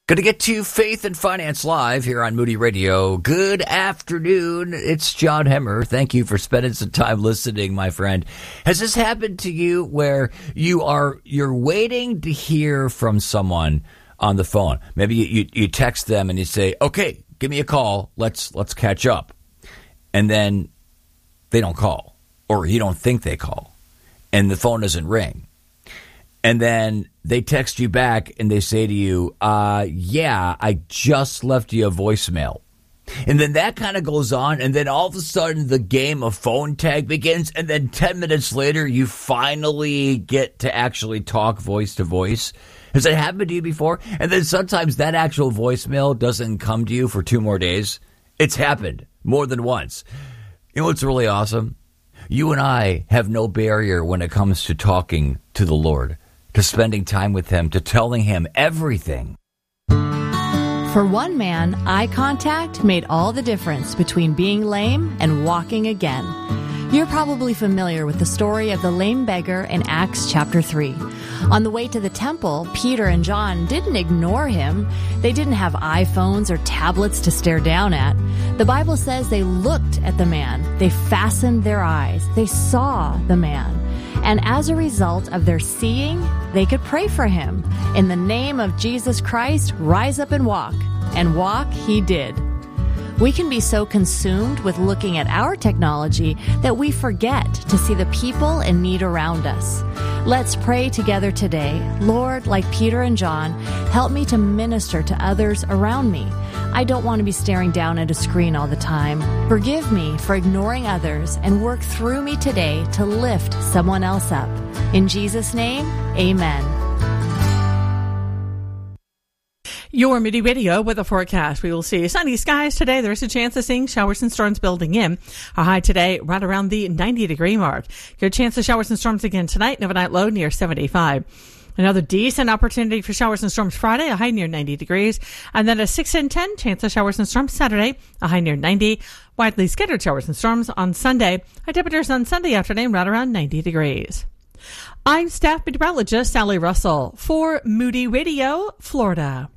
Going to get to Faith and Finance Live here on Moody Radio. Good afternoon. It's John Hemmer. Thank you for spending some time listening, my friend. Has this happened to you where you're waiting to hear from someone on the phone? Maybe you text them and you say, "Okay, give me a call. Let's catch up." And then they don't call, or you don't think they call, and the phone doesn't ring. And then they text you back and they say to you, yeah, I just left you a voicemail. And then that kind of goes on. And then all of a sudden the game of phone tag begins. And then 10 minutes later, you finally get to actually talk voice to voice. Has that happened to you before? And then sometimes that actual voicemail doesn't come to you for 2 more days. It's happened more than once. You know what's really awesome? You and I have no barrier when it comes to talking to the Lord, to spending time with him, to telling him everything. For one man, eye contact made all the difference between being lame and walking again. You're probably familiar with the story of the lame beggar in Acts chapter 3. On the way to the temple, Peter and John didn't ignore him. They didn't have iPhones or tablets to stare down at. The Bible says they looked at the man. They fastened their eyes. They saw the man. And as a result of their seeing, they could pray for him. In the name of Jesus Christ, rise up and walk. And walk he did. We can be so consumed with looking at our technology that we forget to see the people in need around us. Let's pray together today. Lord, like Peter and John, help me to minister to others around me. I don't want to be staring down at a screen all the time. Forgive me for ignoring others and work through me today to lift someone else up. In Jesus' name, amen. Your Moody Radio with a forecast. We will see sunny skies today. There's a chance of seeing showers and storms building in. Our high today right around the 90-degree mark. Good chance of showers and storms again tonight. Overnight low near 75. Another decent opportunity for showers and storms Friday, a high near 90 degrees. And then a 6 and 10 chance of showers and storms Saturday, a high near 90. Widely scattered showers and storms on Sunday. High temperatures on Sunday afternoon right around 90 degrees. I'm staff meteorologist Sally Russell for Moody Radio, Florida.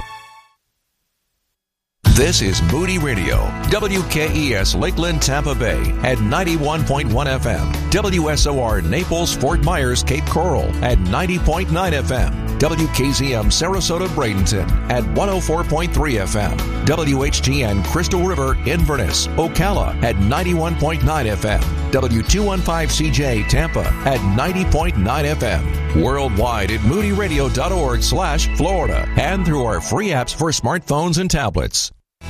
This is Moody Radio, WKES Lakeland, Tampa Bay at 91.1 FM, WSOR Naples, Fort Myers, Cape Coral at 90.9 FM, WKZM Sarasota, Bradenton at 104.3 FM, WHTN Crystal River, Inverness, Ocala at 91.9 FM, W215CJ Tampa at 90.9 FM, worldwide at moodyradio.org/Florida, and through our free apps for smartphones and tablets.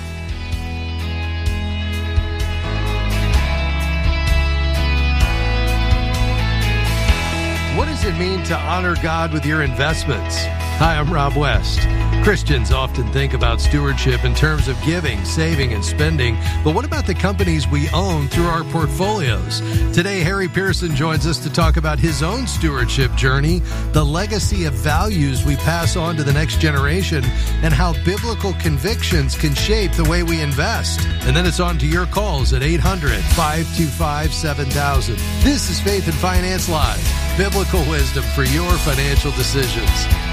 What does it mean to honor God with your investments? Hi, I'm Rob West. Christians often think about stewardship in terms of giving, saving, and spending, but what about the companies we own through our portfolios? Today, Harry Pearson joins us to talk about his own stewardship journey, the legacy of values we pass on to the next generation, and how biblical convictions can shape the way we invest. And then it's on to your calls at 800-525-7000. This is Faith and Finance Live, biblical wisdom for your financial decisions.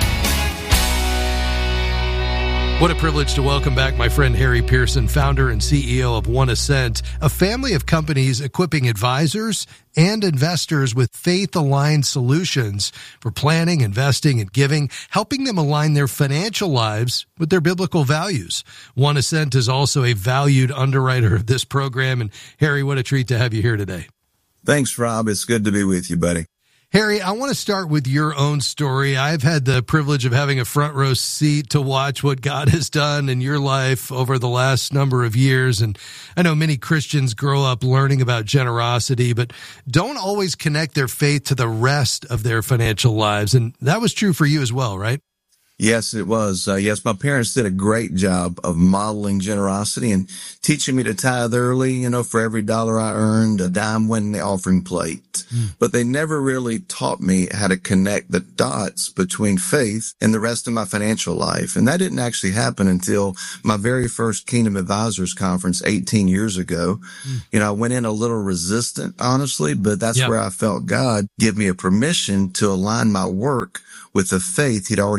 What a privilege to welcome back my friend Harry Pearson, founder and CEO of One Ascent, a family of companies equipping advisors and investors with faith-aligned solutions for planning, investing, and giving, helping them align their financial lives with their biblical values. One Ascent is also a valued underwriter of this program. And Harry, what a treat to have you here today. Thanks, Rob. It's good to be with you, buddy. Harry, I want to start with your own story. I've had the privilege of having a front row seat to watch what God has done in your life over the last number of years. And I know many Christians grow up learning about generosity, but don't always connect their faith to the rest of their financial lives. And that was true for you as well, right? Yes, it was. Yes, my parents did a great job of modeling generosity and teaching me to tithe early. For every dollar I earned, a dime went in the offering plate. But they never really taught me how to connect the dots between faith and the rest of my financial life. And that didn't actually happen until my very first Kingdom Advisors Conference 18 years ago. I went in a little resistant, honestly, but that's where I felt God give me a permission to align my work with the faith he'd already planted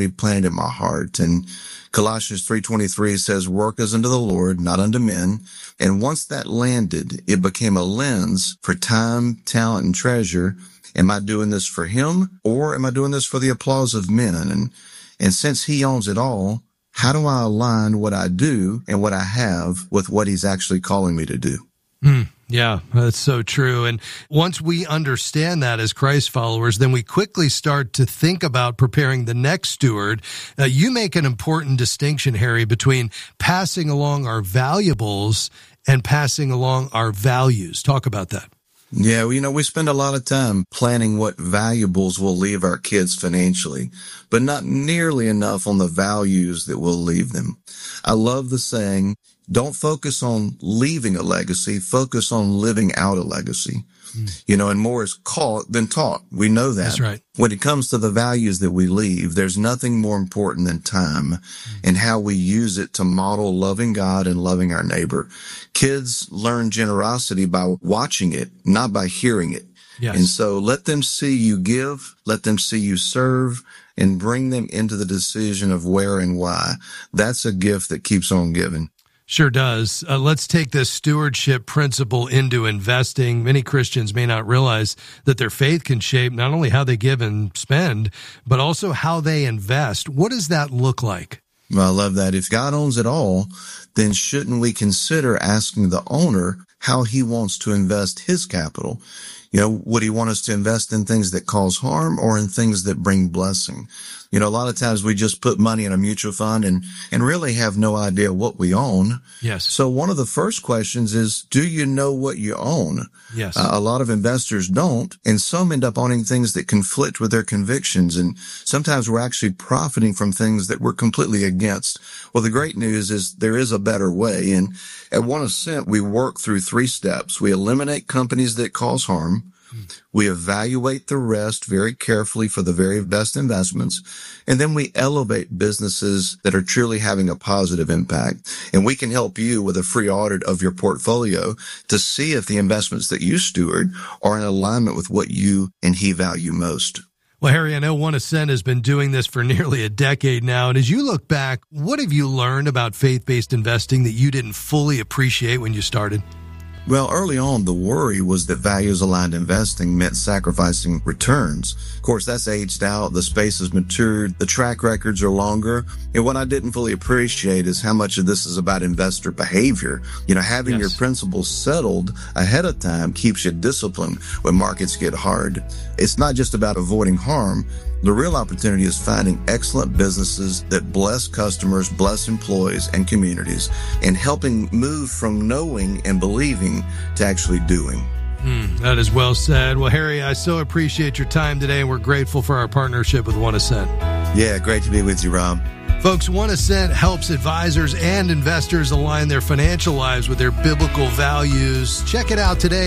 land in my heart. And Colossians 3:23 says, work as unto the Lord, not unto men. And once that landed, it became a lens for time, talent, and treasure. Am I doing this for him, or am I doing this for the applause of men? And since he owns it all, how do I align what I do and what I have with what he's actually calling me to do? Yeah, that's so true. And once we understand that as Christ followers, then we quickly start to think about preparing the next steward. You make an important distinction, Harry, between passing along our valuables and passing along our values. Talk about that. Yeah, we spend a lot of time planning what valuables we'll leave our kids financially, but not nearly enough on the values that we'll leave them. I love the saying, don't focus on leaving a legacy, focus on living out a legacy. And more is caught than taught. We know that. That's right. When it comes to the values that we leave, there's nothing more important than time and how we use it to model loving God and loving our neighbor. Kids learn generosity by watching it, not by hearing it. Yes. And so let them see you give, let them see you serve, and bring them into the decision of where and why. That's a gift that keeps on giving. Sure does. Let's take this stewardship principle into investing. Many Christians may not realize that their faith can shape not only how they give and spend, but also how they invest. What does that look like? Well, I love that. If God owns it all, then shouldn't we consider asking the owner how he wants to invest his capital? Would he want us to invest in things that cause harm or in things that bring blessing? A lot of times we just put money in a mutual fund and really have no idea what we own. Yes. So one of the first questions is, do you know what you own? Yes. A lot of investors don't, and some end up owning things that conflict with their convictions. And sometimes we're actually profiting from things that we're completely against. Well, the great news is there is a better way. And at One Ascent, we work through 3 steps. We eliminate companies that cause harm. We evaluate the rest very carefully for the very best investments, and then we elevate businesses that are truly having a positive impact. And we can help you with a free audit of your portfolio to see if the investments that you steward are in alignment with what you and he value most. Well, Harry, I know One Ascent has been doing this for nearly a decade now. And as you look back, what have you learned about faith-based investing that you didn't fully appreciate when you started? Well, early on, the worry was that values-aligned investing meant sacrificing returns. Of course, that's aged out. The space has matured. The track records are longer. And what I didn't fully appreciate is how much of this is about investor behavior. Having your principles settled ahead of time keeps you disciplined when markets get hard. It's not just about avoiding harm. The real opportunity is finding excellent businesses that bless customers, bless employees and communities, and helping move from knowing and believing to actually doing. That is well said. Well, Harry, I so appreciate your time today, and we're grateful for our partnership with One Ascent. Yeah, great to be with you, Rob. Folks, One Ascent helps advisors and investors align their financial lives with their biblical values. Check it out today,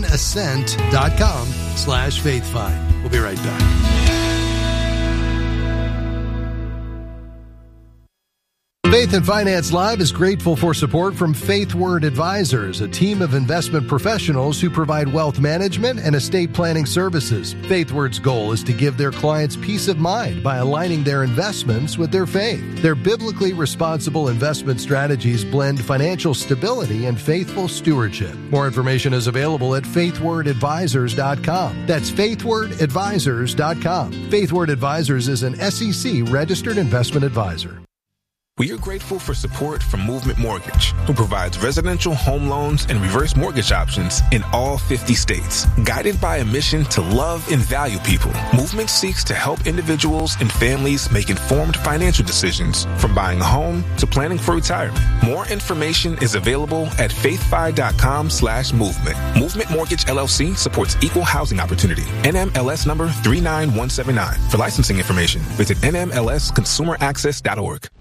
oneascent.com/faithfind. We'll be right back. Faith and Finance Live is grateful for support from FaithWord Advisors, a team of investment professionals who provide wealth management and estate planning services. FaithWord's goal is to give their clients peace of mind by aligning their investments with their faith. Their biblically responsible investment strategies blend financial stability and faithful stewardship. More information is available at faithwordadvisors.com. That's faithwordadvisors.com. FaithWord Advisors is an SEC registered investment advisor. We are grateful for support from Movement Mortgage, who provides residential home loans and reverse mortgage options in all 50 states. Guided by a mission to love and value people, Movement seeks to help individuals and families make informed financial decisions, from buying a home to planning for retirement. More information is available at faithfi.com/movement. Movement Mortgage LLC supports equal housing opportunity. NMLS number 39179. For licensing information, visit nmlsconsumeraccess.org.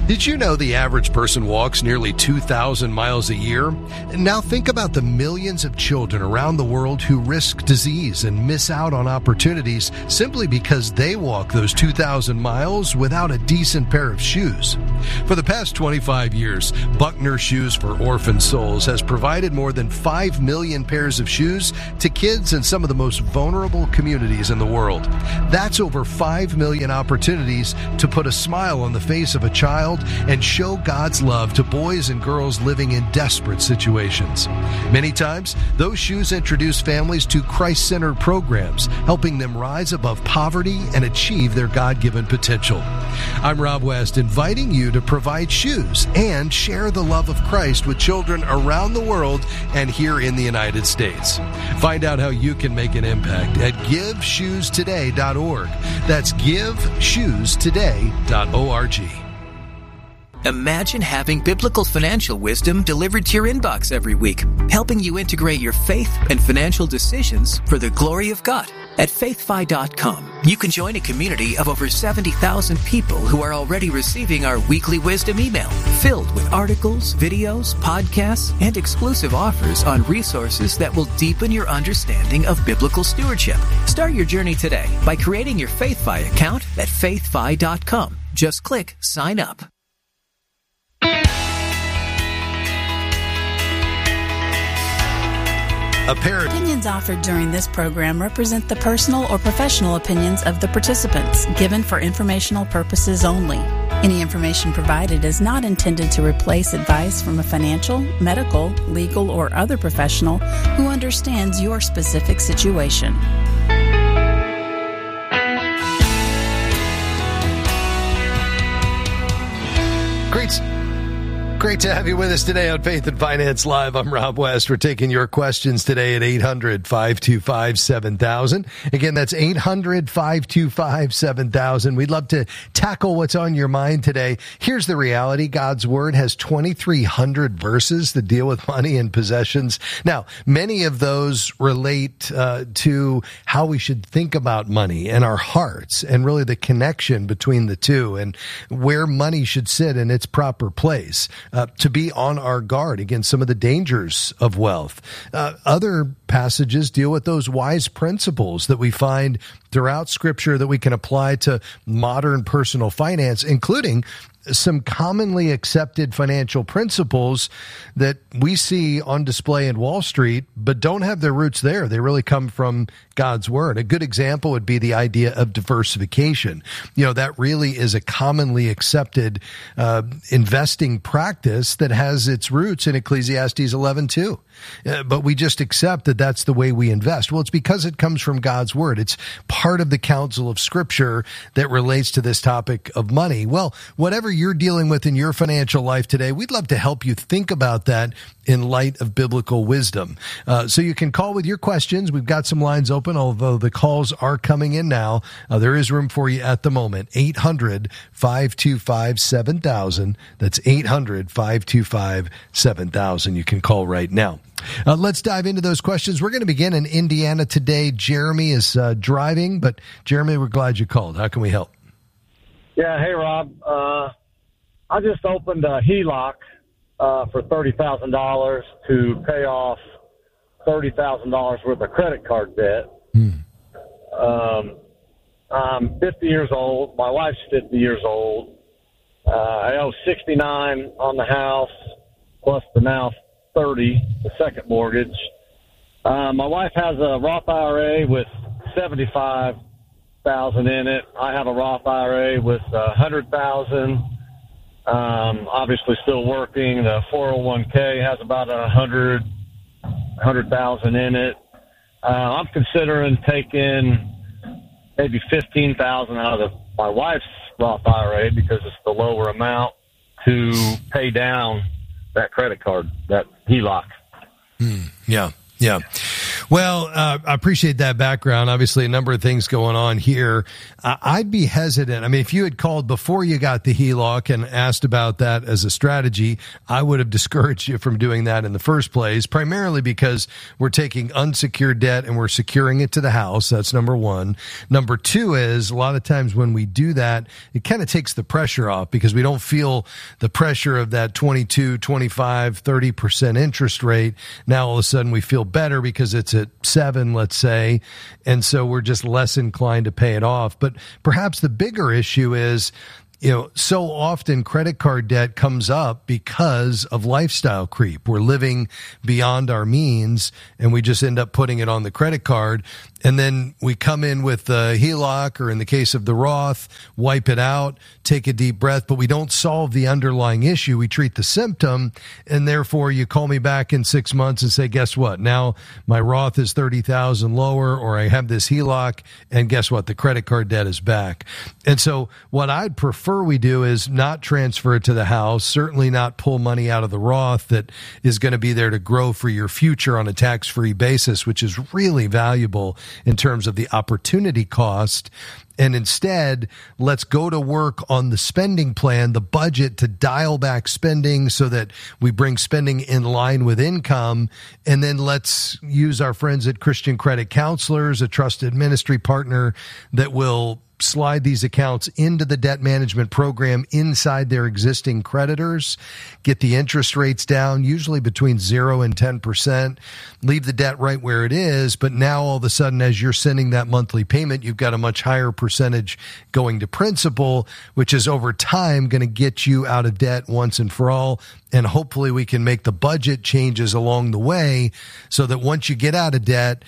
Did you know the average person walks nearly 2,000 miles a year? Now think about the millions of children around the world who risk disease and miss out on opportunities simply because they walk those 2,000 miles without a decent pair of shoes. For the past 25 years, Buckner Shoes for Orphan Souls has provided more than 5 million pairs of shoes to kids in some of the most vulnerable communities in the world. That's over 5 million opportunities to put a smile on the face of a child and show God's love to boys and girls living in desperate situations. Many times, those shoes introduce families to Christ-centered programs, helping them rise above poverty and achieve their God-given potential. I'm Rob West, inviting you to provide shoes and share the love of Christ with children around the world and here in the United States. Find out how you can make an impact at GiveShoesToday.org. That's GiveShoesToday.org. Imagine having biblical financial wisdom delivered to your inbox every week, helping you integrate your faith and financial decisions for the glory of God. At faithfi.com, you can join a community of over 70,000 people who are already receiving our weekly wisdom email, filled with articles, videos, podcasts, and exclusive offers on resources that will deepen your understanding of biblical stewardship. Start your journey today by creating your FaithFi account at faithfi.com. Just click sign up. Opinions offered during this program represent the personal or professional opinions of the participants, given for informational purposes only. Any information provided is not intended to replace advice from a financial, medical, legal, or other professional who understands your specific situation. Great to have you with us today on Faith and Finance Live. I'm Rob West. We're taking your questions today at 800-525-7000. Again, that's 800-525-7000. We'd love to tackle what's on your mind today. Here's the reality. God's Word has 2,300 verses that deal with money and possessions. Now, many of those relate to how we should think about money and our hearts and really the connection between the two and where money should sit in its proper place. To be on our guard against some of the dangers of wealth. Other passages deal with those wise principles that we find throughout Scripture that we can apply to modern personal finance, including some commonly accepted financial principles that we see on display in Wall Street, but don't have their roots there. They really come from God's Word. A good example would be the idea of diversification. You know, that really is a commonly accepted investing practice that has its roots in Ecclesiastes 11:2. But we just accept that that's the way we invest. Well, it's because it comes from God's Word. It's part of the counsel of Scripture that relates to this topic of money. Well, whatever you're dealing with in your financial life today, we'd love to help you think about that in light of biblical wisdom. So you can call with your questions. We've got some lines open, although the calls are coming in now. There is room for you at the moment. 800-525-7000. That's 800-525-7000. You can call right now. Let's dive into those questions. We're going to begin in Indiana today. Jeremy is driving, but Jeremy, we're glad you called. How can we help? Yeah, hey, Rob. I just opened a HELOC for $30,000 to pay off $30,000 worth of credit card debt. I'm 50 years old. My wife's 50 years old. I owe $69,000 on the house, plus the now $30,000, the second mortgage. My wife has a Roth IRA with $75,000 in it. I have a Roth IRA with $100,000. Obviously still working. The 401k has about $100,000 in it. I'm considering taking maybe $15,000 out of my wife's Roth IRA because it's the lower amount to pay down that credit card, that HELOC. Yeah. Well, I appreciate that background. Obviously, a number of things going on here. I'd be hesitant. I mean, if you had called before you got the HELOC and asked about that as a strategy, I would have discouraged you from doing that in the first place, primarily because we're taking unsecured debt and we're securing it to the house. That's number one. Number two is a lot of times when we do that, it kind of takes the pressure off because we don't feel the pressure of that 22, 25, 30% interest rate. Now, all of a sudden, we feel better because it's at 7, let's say, and so we're just less inclined to pay it off. But perhaps the bigger issue is, so often credit card debt comes up because of lifestyle creep. We're living beyond our means and we just end up putting it on the credit card. And then we come in with the HELOC, or in the case of the Roth, wipe it out, take a deep breath, but we don't solve the underlying issue. We treat the symptom, and therefore you call me back in 6 months and say, guess what? Now my Roth is $30,000 lower, or I have this HELOC, and guess what? The credit card debt is back. And so what I'd prefer we do is not transfer it to the house, certainly not pull money out of the Roth that is going to be there to grow for your future on a tax-free basis, which is really valuable in terms of the opportunity cost. And instead, let's go to work on the spending plan, the budget, to dial back spending so that we bring spending in line with income. And then let's use our friends at Christian Credit Counselors, a trusted ministry partner that will slide these accounts into the debt management program inside their existing creditors, get the interest rates down, usually between 0 and 10%, leave the debt right where it is. But now all of a sudden, as you're sending that monthly payment, you've got a much higher percentage going to principal, which is over time going to get you out of debt once and for all. And hopefully we can make the budget changes along the way so that once you get out of debt,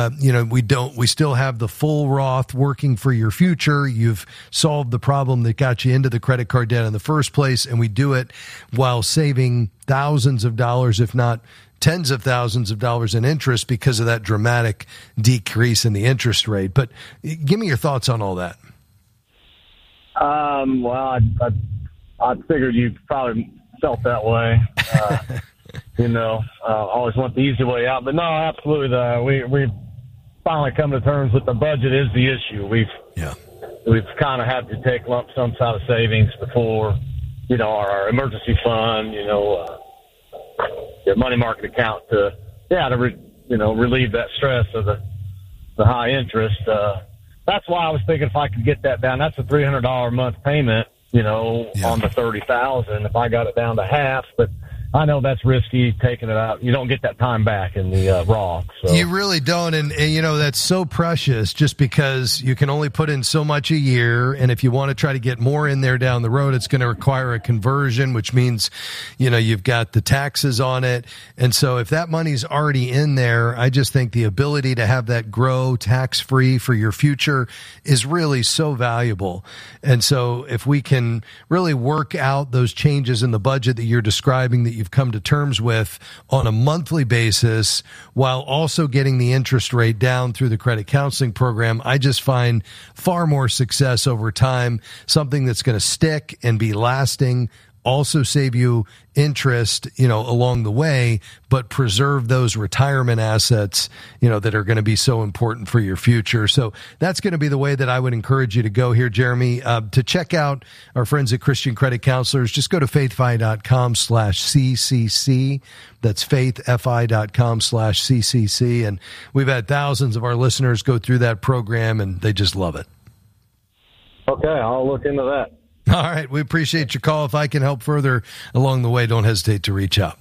we still have the full Roth working for your future. You've solved the problem that got you into the credit card debt in the first place. And we do it while saving thousands of dollars, if not tens of thousands of dollars in interest because of that dramatic decrease in the interest rate. But give me your thoughts on all that. Well, I figured you probably felt that way. Always want the easy way out. But no, absolutely. We finally come to terms with the budget is the issue. We've kind of had to take lump sums out of savings before, our emergency fund, your money market account to relieve that stress of the high interest. That's why I was thinking if I could get that down, that's a $300 a month payment, on the $30,000. If I got it down to half, but I know that's risky taking it out. You don't get that time back in the Roth. So. You really don't. And, that's so precious just because you can only put in so much a year. And if you want to try to get more in there down the road, it's going to require a conversion, which means, you've got the taxes on it. And so if that money's already in there, I just think the ability to have that grow tax-free for your future is really so valuable. And so if we can really work out those changes in the budget that you're describing that you've come to terms with on a monthly basis while also getting the interest rate down through the credit counseling program, I just find far more success over time, something that's going to stick and be lasting, also save you interest, along the way, but preserve those retirement assets, that are going to be so important for your future. So that's going to be the way that I would encourage you to go here, Jeremy. To check out our friends at Christian Credit Counselors, just go to faithfi.com/CCC. That's faithfi.com/CCC. And we've had thousands of our listeners go through that program and they just love it. Okay, I'll look into that. All right. We appreciate your call. If I can help further along the way, don't hesitate to reach out.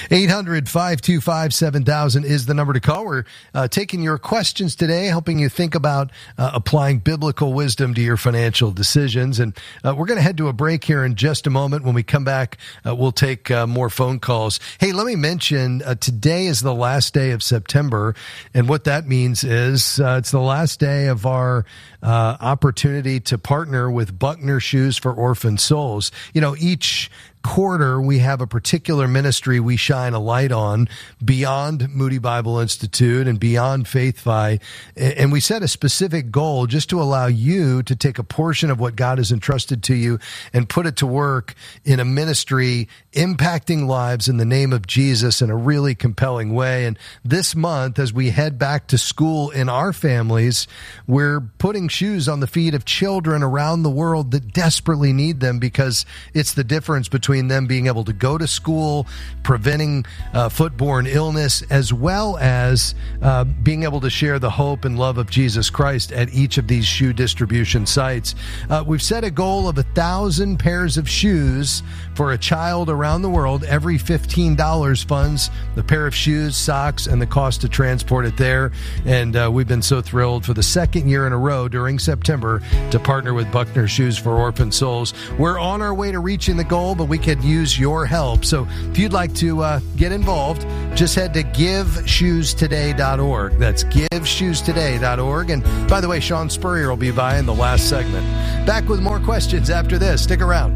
800-525-7000 is the number to call. We're taking your questions today, helping you think about applying biblical wisdom to your financial decisions. And we're going to head to a break here in just a moment. When we come back, we'll take more phone calls. Hey, let me mention today is the last day of September. And what that means is it's the last day of our opportunity to partner with Buckner Shoes for Orphan Souls. Each quarter, we have a particular ministry we shine a light on beyond Moody Bible Institute and beyond Faith-Fi. And we set a specific goal just to allow you to take a portion of what God has entrusted to you and put it to work in a ministry impacting lives in the name of Jesus in a really compelling way. And this month, as we head back to school in our families, we're putting shoes on the feet of children around the world that desperately need them, because it's the difference between them being able to go to school, preventing foodborne illness, as well as being able to share the hope and love of Jesus Christ at each of these shoe distribution sites. We've set a goal of 1,000 pairs of shoes for a child around the world. Every $15 funds the pair of shoes, socks, and the cost to transport it there. And we've been so thrilled for the second year in a row during September to partner with Buckner Shoes for Orphan Souls. We're on our way to reaching the goal, but we could use your help. So if you'd like to get involved, just head to GiveShoesToday.org. That's GiveShoesToday.org. And by the way, Sean Spurrier will be by in the last segment. Back with more questions after this. Stick around.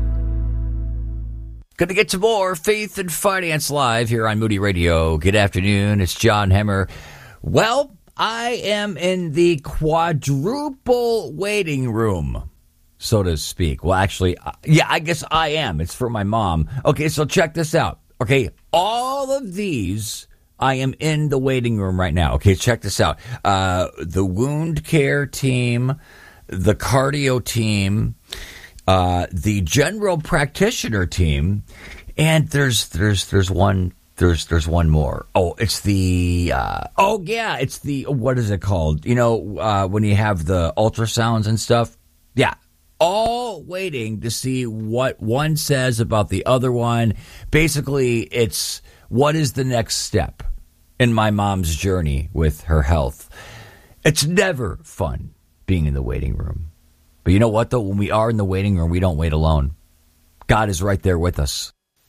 Going to get to more Faith and Finance Live here on Moody Radio. Good afternoon. It's John Hemmer. Well, I am in the quadruple waiting room, so to speak. Well, actually, yeah, I guess I am. It's for my mom. Okay, so check this out. Okay, all of these, I am in the waiting room right now. Okay, check this out. The wound care team, the cardio team, the general practitioner team, and there's one more. Oh, it's the it's the, what is it called? You know, when you have the ultrasounds and stuff. Yeah. All waiting to see what one says about the other one. Basically, it's what is the next step in my mom's journey with her health. It's never fun being in the waiting room. But you know what, though? When we are in the waiting room, we don't wait alone. God is right there with us.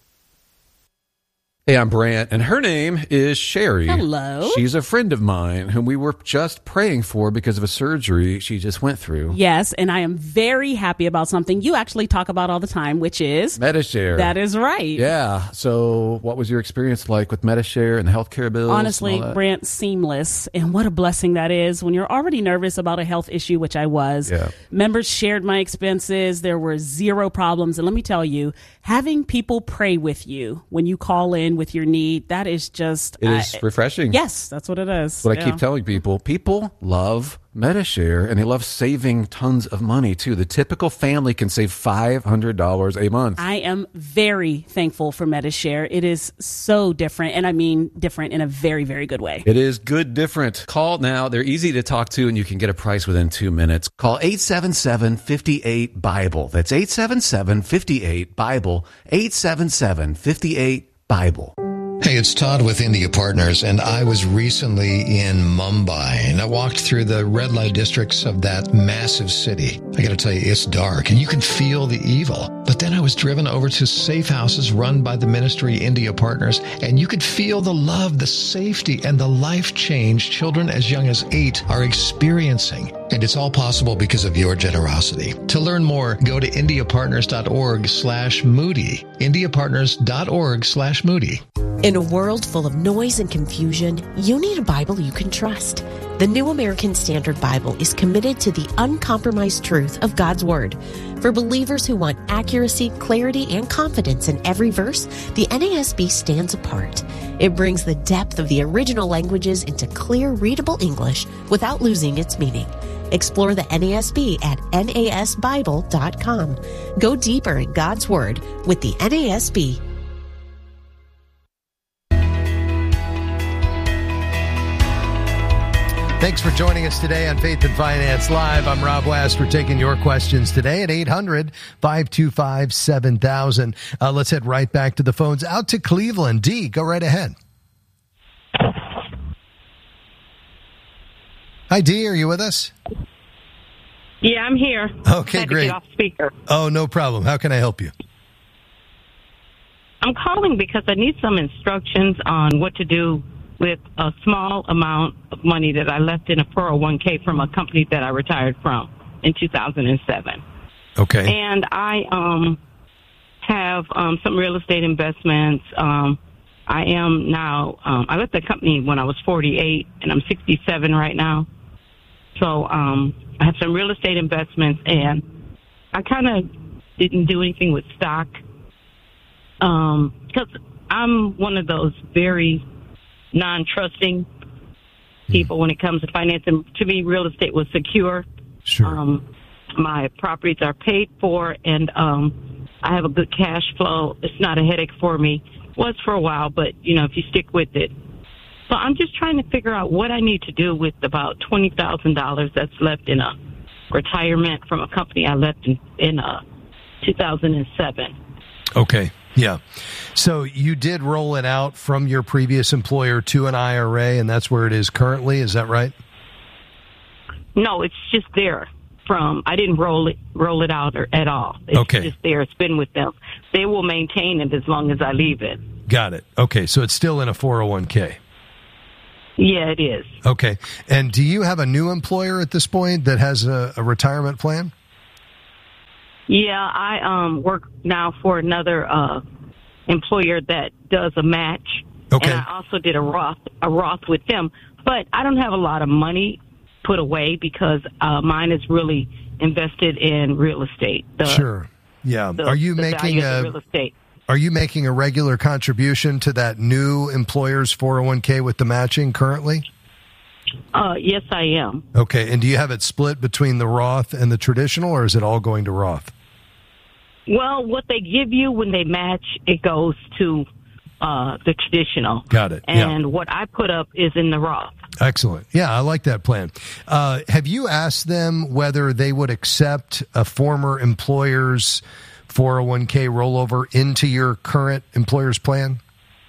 Hey, I'm Brant, and her name is Sherry. Hello. She's a friend of mine whom we were just praying for because of a surgery she just went through. Yes, and I am very happy about something you actually talk about all the time, which is Medi-Share. That is right. Yeah. So what was your experience like with Medi-Share and the healthcare bills? Honestly, Brant, seamless. And what a blessing that is when you're already nervous about a health issue, which I was. Yeah. Members shared my expenses. There were zero problems. And let me tell you, having people pray with you when you call in with your need, that is just... It is refreshing. Yes, that's what it is. What I keep telling people. People love Medi-Share, and they love saving tons of money, too. The typical family can save $500 a month. I am very thankful for Medi-Share. It is so different, and I mean different in a very, very good way. It is good different. Call now. They're easy to talk to, and you can get a price within 2 minutes. Call 877-58-BIBLE. That's 877-58-BIBLE. 877-58-BIBLE. Hey, it's Todd with India Partners, and I was recently in Mumbai, and I walked through the red light districts of that massive city. I got to tell you, it's dark, and you can feel the evil. But then I was driven over to safe houses run by the ministry India Partners, and you could feel the love, the safety, and the life change children as young as 8 are experiencing. And it's all possible because of your generosity. To learn more, go to indiapartners.org/Moody. indiapartners.org/Moody. In a world full of noise and confusion, you need a Bible you can trust. The New American Standard Bible is committed to the uncompromised truth of God's Word. For believers who want accuracy, clarity, and confidence in every verse, the NASB stands apart. It brings the depth of the original languages into clear, readable English without losing its meaning. Explore the NASB at nasbible.com. Go deeper in God's Word with the NASB. Thanks for joining us today on Faith and Finance Live. I'm Rob West. We're taking your questions today at 800-525-7000. Let's head right back to the phones. Out to Cleveland. Dee, go right ahead. Hi, Dee. Are you with us? Yeah, I'm here. Okay, had great. To get off speaker. Oh, no problem. How can I help you? I'm calling because I need some instructions on what to do with a small amount of money that I left in a 401k from a company that I retired from in 2007. Okay. And I have some real estate investments. I am now, I left the company when I was 48, and I'm 67 right now. So I have some real estate investments, and I kind of didn't do anything with stock because I'm one of those very non-trusting people when it comes to finance. And to me, real estate was secure. Sure. My properties are paid for, and I have a good cash flow. It's not a headache for me. Was for a while, but, if you stick with it. So I'm just trying to figure out what I need to do with about $20,000 that's left in a retirement from a company I left in 2007. Okay. Yeah. So you did roll it out from your previous employer to an IRA, and that's where it is currently. Is that right? No, it's just there. I didn't roll it out at all. It's just there. It's been with them. They will maintain it as long as I leave it. Got it. Okay, so it's still in a 401k. Yeah, it is. Okay. And do you have a new employer at this point that has a retirement plan? Yeah, I work now for another employer that does a match. Okay. And I also did a Roth with them. But I don't have a lot of money put away because mine is really invested in real estate. Sure. Yeah. Are you making real estate? Are you making a regular contribution to that new employer's 401k with the matching currently? Yes, I am. Okay. And do you have it split between the Roth and the traditional, or is it all going to Roth? Well, what they give you when they match, it goes to the traditional. Got it. And what I put up is in the Roth. Excellent. Yeah, I like that plan. Have you asked them whether they would accept a former employer's 401k rollover into your current employer's plan?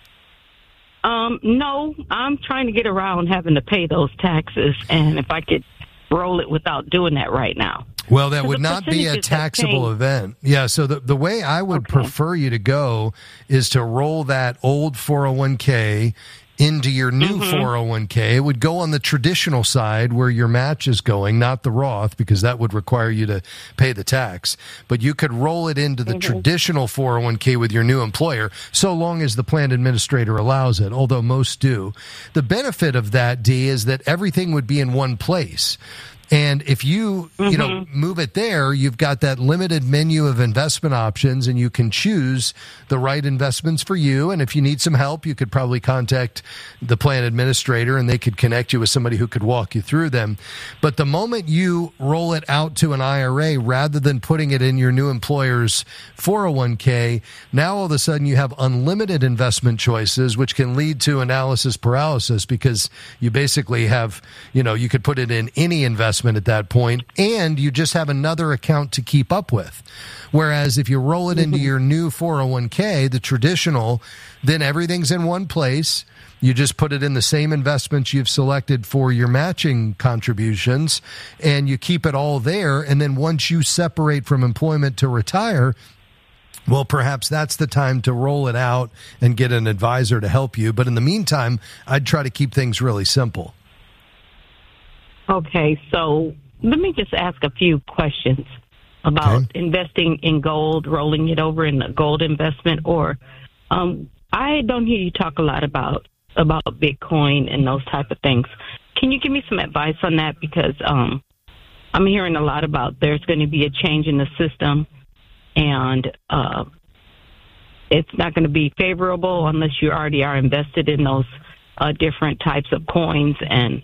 No, I'm trying to get around having to pay those taxes, and if I could roll it without doing that right now. Well, that would not be a taxable event. Yeah, so the way I would prefer you to go is to roll that old 401k into your new 401k. It would go on the traditional side where your match is going, not the Roth, because that would require you to pay the tax. But you could roll it into the traditional 401k with your new employer, so long as the plan administrator allows it, although most do. The benefit of that, Dee, is that everything would be in one place. And if you, move it there, you've got that limited menu of investment options, and you can choose the right investments for you. And if you need some help, you could probably contact the plan administrator, and they could connect you with somebody who could walk you through them. But the moment you roll it out to an IRA, rather than putting it in your new employer's 401k, now all of a sudden you have unlimited investment choices, which can lead to analysis paralysis, because you basically have, you could put it in any investment at that point, and you just have another account to keep up with. Whereas if you roll it into your new 401k, the traditional, then everything's in one place. You just put it in the same investments you've selected for your matching contributions, and you keep it all there. And then once you separate from employment to retire, well, perhaps that's the time to roll it out and get an advisor to help you. But in the meantime, I'd try to keep things really simple. Okay, so let me just ask a few questions about investing in gold, rolling it over in a gold investment, or I don't hear you talk a lot about Bitcoin and those type of things. Can you give me some advice on that? Because I'm hearing a lot about there's going to be a change in the system, and it's not going to be favorable unless you already are invested in those different types of coins and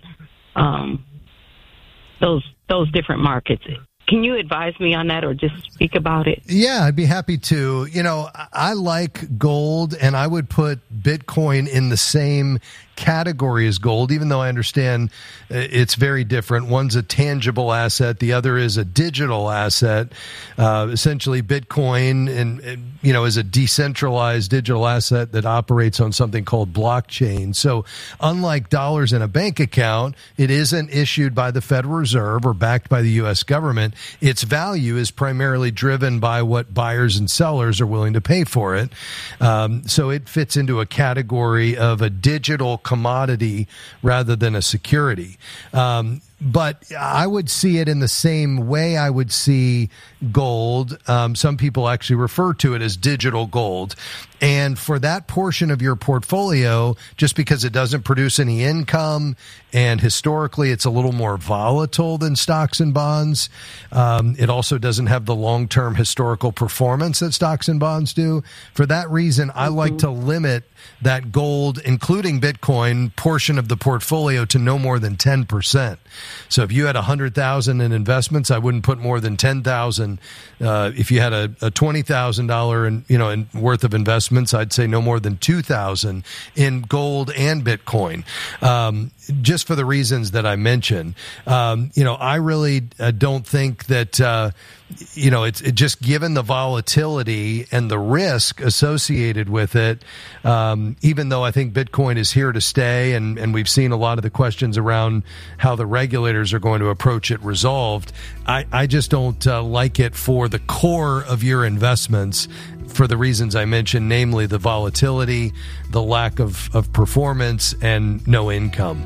those different markets. Can you advise me on that, or just speak about it? Yeah, I'd be happy to. I like gold, and I would put Bitcoin in the same category as gold, even though I understand it's very different. One's a tangible asset, the other is a digital asset. Essentially, Bitcoin is a decentralized digital asset that operates on something called blockchain. So unlike dollars in a bank account, it isn't issued by the Federal Reserve or backed by the U.S. government. Its value is primarily driven by what buyers and sellers are willing to pay for it. So it fits into a category of a digital commodity rather than a security. But I would see it in the same way I would see gold. Some people actually refer to it as digital gold. And for that portion of your portfolio, just because it doesn't produce any income and historically it's a little more volatile than stocks and bonds, it also doesn't have the long-term historical performance that stocks and bonds do. For that reason, I like to limit that gold, including Bitcoin, portion of the portfolio to no more than 10%. So if you had $100,000 in investments, I wouldn't put more than $10,000. If you had a $20,000 in worth of investments, I'd say no more than $2,000 in gold and Bitcoin. Just for the reasons that I mentioned, I really don't think that, it's just given the volatility and the risk associated with it, even though I think Bitcoin is here to stay and we've seen a lot of the questions around how the regulators are going to approach it resolved, I just don't like it for the core of your investments for the reasons I mentioned, namely the volatility, the lack of performance, and no income.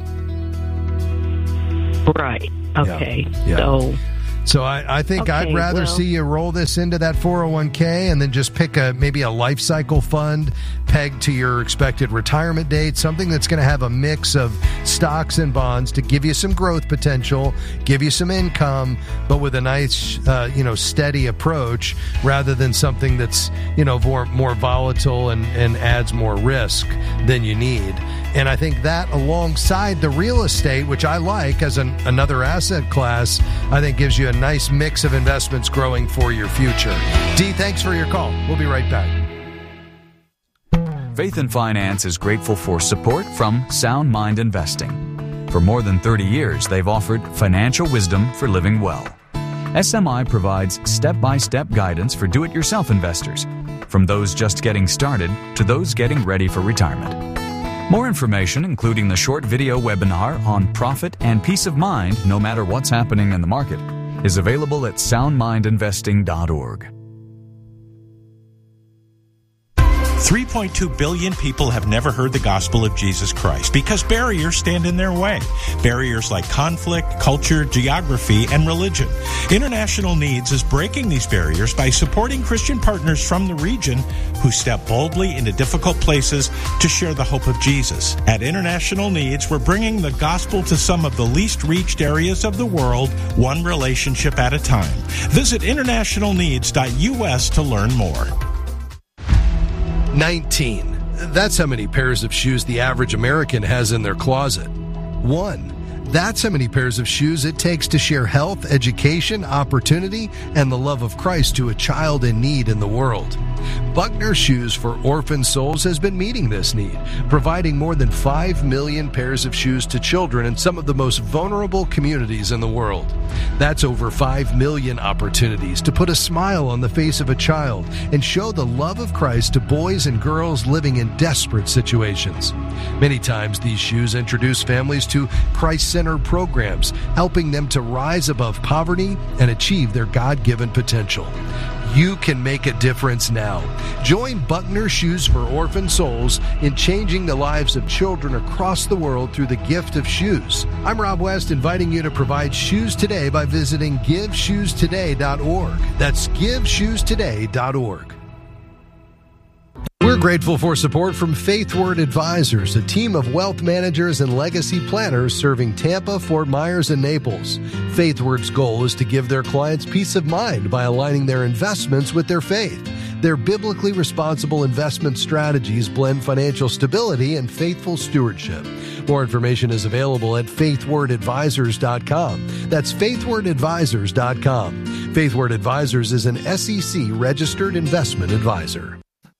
Right. Okay. Yeah. So I think I'd rather see you roll this into that 401k and then just pick maybe a life cycle fund pegged to your expected retirement date, something that's going to have a mix of stocks and bonds to give you some growth potential, give you some income, but with a nice, steady approach rather than something that's, more volatile and adds more risk than you need. And I think that alongside the real estate, which I like as another asset class, I think gives you a nice mix of investments growing for your future. Dee, thanks for your call. We'll be right back. Faith and Finance is grateful for support from Sound Mind Investing. For more than 30 years, they've offered financial wisdom for living well. SMI provides step-by-step guidance for do-it-yourself investors, from those just getting started to those getting ready for retirement. More information, including the short video webinar on profit and peace of mind no matter what's happening in the market, is available at soundmindinvesting.org. 3.2 billion people have never heard the gospel of Jesus Christ because barriers stand in their way. Barriers like conflict, culture, geography, and religion. International Needs is breaking these barriers by supporting Christian partners from the region who step boldly into difficult places to share the hope of Jesus. At International Needs, we're bringing the gospel to some of the least reached areas of the world, one relationship at a time. Visit internationalneeds.us to learn more. 19. That's how many pairs of shoes the average American has in their closet. 1. That's how many pairs of shoes it takes to share health, education, opportunity, and the love of Christ to a child in need in the world. Buckner Shoes for Orphan Souls has been meeting this need, providing more than 5 million pairs of shoes to children in some of the most vulnerable communities in the world. That's over 5 million opportunities to put a smile on the face of a child and show the love of Christ to boys and girls living in desperate situations. Many times these shoes introduce families to Christ-centered programs, helping them to rise above poverty and achieve their God-given potential. You can make a difference now. Join Buckner Shoes for Orphan Souls in changing the lives of children across the world through the gift of shoes. I'm Rob West, inviting you to provide shoes today by visiting GiveShoesToday.org. That's GiveShoesToday.org. We're grateful for support from FaithWord Advisors, a team of wealth managers and legacy planners serving Tampa, Fort Myers, and Naples. FaithWord's goal is to give their clients peace of mind by aligning their investments with their faith. Their biblically responsible investment strategies blend financial stability and faithful stewardship. More information is available at faithwordadvisors.com. That's faithwordadvisors.com. FaithWord Advisors is an SEC-registered investment advisor.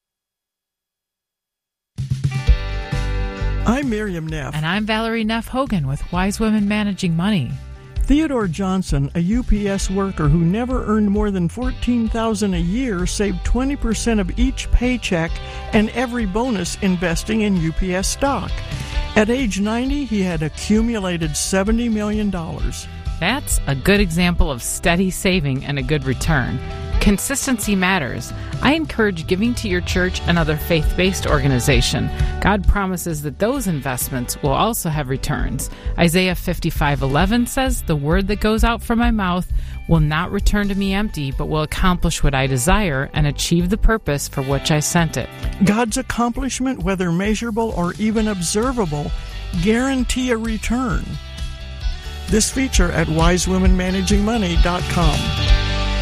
I'm Miriam Neff. And I'm Valerie Neff Hogan with Wise Women Managing Money. Theodore Johnson, a UPS worker who never earned more than $14,000 a year, saved 20% of each paycheck and every bonus investing in UPS stock. At age 90, he had accumulated $70 million. That's a good example of steady saving and a good return. Consistency matters. I encourage giving to your church and other faith-based organization. God promises that those investments will also have returns. Isaiah 55:11 says, "The word that goes out from my mouth will not return to me empty, but will accomplish what I desire and achieve the purpose for which I sent it." God's accomplishment, whether measurable or even observable, guarantee a return. This feature at wisewomenmanagingmoney.com.